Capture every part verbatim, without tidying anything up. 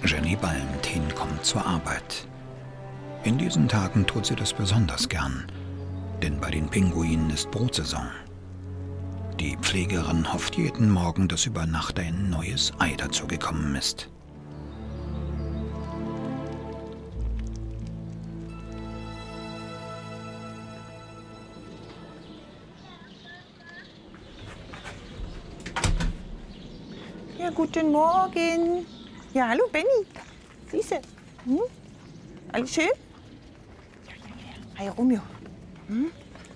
Jenny Valentin kommt zur Arbeit. In diesen Tagen tut sie das besonders gern, denn bei den Pinguinen ist Brutsaison. Die Pflegerin hofft jeden Morgen, dass über Nacht ein neues Ei dazugekommen ist. Ja, guten Morgen. Ja, hallo Benny. Siehst du? Hm? Alles schön? Ja, ja, ja. Hi Romeo. Hm?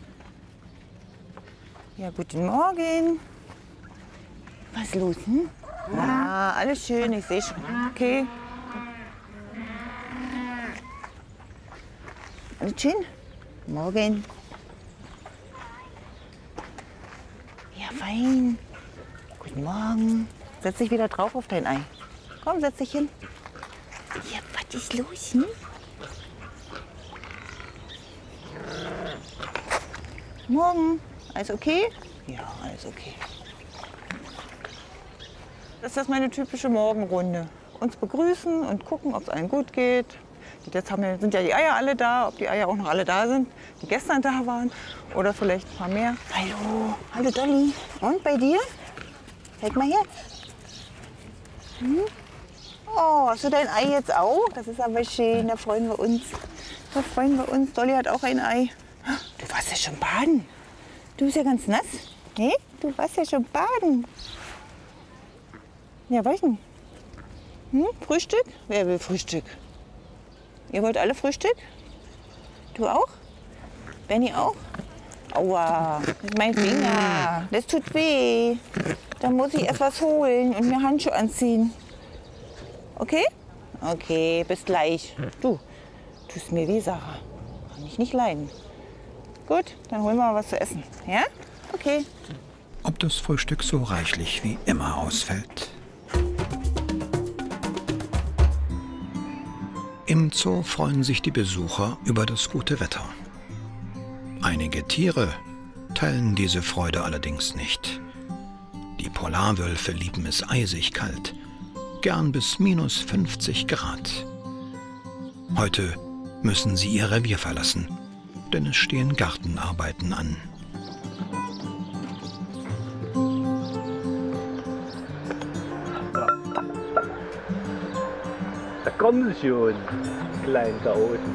Ja, guten Morgen. Was ist los? Hm? Ja, alles schön, ich sehe schon. Okay. Alles schön? Morgen. Ja, fein. Guten Morgen. Setz dich wieder drauf auf dein Ei. Komm, setz dich hin. Ja, was ist los? Hm? Morgen. Alles okay? Ja, alles okay. Das ist meine typische Morgenrunde. Uns begrüßen und gucken, ob es allen gut geht. Jetzt haben wir, sind ja die Eier alle da, ob die Eier auch noch alle da sind, die gestern da waren. Oder vielleicht ein paar mehr. Hallo, hallo Dolly. Und bei dir? Zeig mal her. Hm? Oh, hast du dein Ei jetzt auch? Das ist aber schön, da freuen wir uns. Da freuen wir uns. Dolly hat auch ein Ei. Du warst ja schon baden. Du bist ja ganz nass. Hey, du warst ja schon baden. Ja, was denn? Hm? Frühstück? Wer will Frühstück? Ihr wollt alle Frühstück? Du auch? Benny auch? Aua, das ist mein Finger. Das tut weh. Da muss ich erst was holen und mir Handschuhe anziehen. Okay? Okay, bis gleich. Du, tust mir weh, Sarah. Kann ich nicht leiden. Gut, dann holen wir mal was zu essen. Ja? Okay. Ob das Frühstück so reichlich wie immer ausfällt? Im Zoo freuen sich die Besucher über das gute Wetter. Einige Tiere teilen diese Freude allerdings nicht. Die Polarwölfe lieben es eisig kalt, gern bis minus fünfzig Grad. Heute müssen sie ihr Revier verlassen, denn es stehen Gartenarbeiten an. Da kommen sie schon, kleinen Chaoten.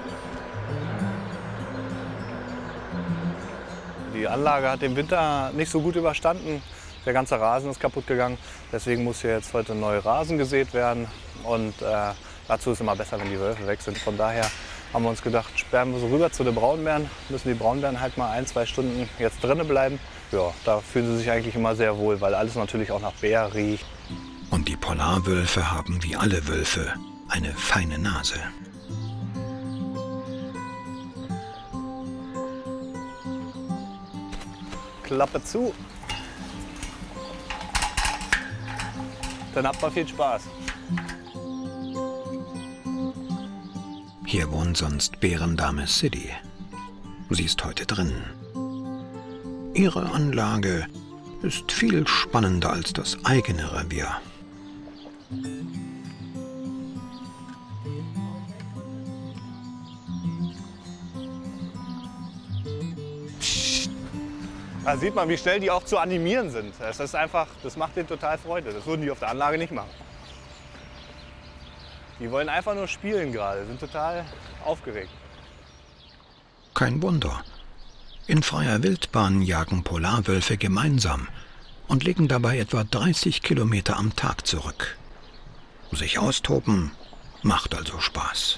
Die Anlage hat den Winter nicht so gut überstanden. Der ganze Rasen ist kaputt gegangen. Deswegen muss hier jetzt heute neu Rasen gesät werden. Und äh, dazu ist es immer besser, wenn die Wölfe weg sind. Von daher haben wir uns gedacht, sperren wir so rüber zu den Braunbären. Müssen die Braunbären halt mal ein, zwei Stunden jetzt drinnen bleiben. Ja, da fühlen sie sich eigentlich immer sehr wohl, weil alles natürlich auch nach Bär riecht. Und die Polarwölfe haben wie alle Wölfe eine feine Nase. Klappe zu. Dann habt ihr viel Spaß. Hier wohnt sonst Bärendame City. Sie ist heute drin. Ihre Anlage ist viel spannender als das eigene Revier. Da sieht man, wie schnell die auch zu animieren sind. Das ist einfach, das macht denen total Freude. Das würden die auf der Anlage nicht machen. Die wollen einfach nur spielen gerade, sind total aufgeregt. Kein Wunder. In freier Wildbahn jagen Polarwölfe gemeinsam und legen dabei etwa dreißig Kilometer am Tag zurück. Sich austoben macht also Spaß.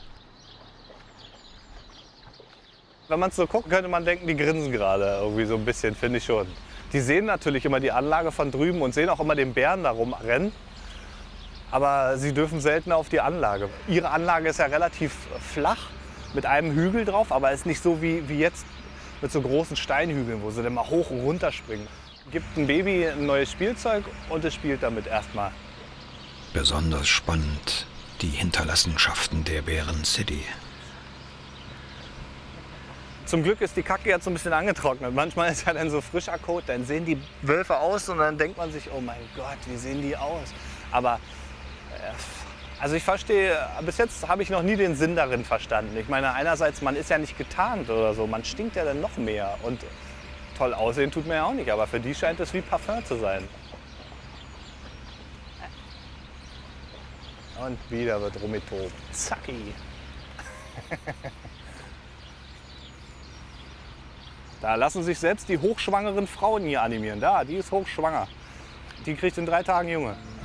Wenn man es so guckt, könnte man denken, die grinsen gerade irgendwie so ein bisschen, finde ich schon. Die sehen natürlich immer die Anlage von drüben und sehen auch immer den Bären da rumrennen. Aber sie dürfen selten auf die Anlage. Ihre Anlage ist ja relativ flach mit einem Hügel drauf, aber ist nicht so wie, wie jetzt mit so großen Steinhügeln, wo sie dann mal hoch und runter springen. Gibt ein Baby ein neues Spielzeug und es spielt damit erstmal. Besonders spannend die Hinterlassenschaften der Bären City. Zum Glück ist die Kacke jetzt so ein bisschen angetrocknet. Manchmal ist ja dann so frischer Kot, dann sehen die Wölfe aus und dann denkt man sich, oh mein Gott, wie sehen die aus? Aber äh, Also ich verstehe, bis jetzt habe ich noch nie den Sinn darin verstanden. Ich meine, einerseits, man ist ja nicht getarnt oder so, man stinkt ja dann noch mehr. Und toll aussehen tut man ja auch nicht, aber für die scheint es wie Parfum zu sein. Und wieder wird rumgetobt. Zacki. Da lassen sich selbst die hochschwangeren Frauen hier animieren. Da, die ist hochschwanger. Die kriegt in drei Tagen Junge.